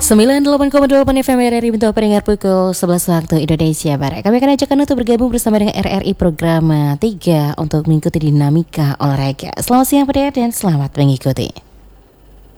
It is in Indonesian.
98,8 FM RRI bentuk pendengar pukul 11 waktu Indonesia Barat. Kami akan ajak Anda untuk bergabung bersama dengan RRI program 3 untuk mengikuti dinamika olahraga. Selamat siang pendengar dan selamat mengikuti.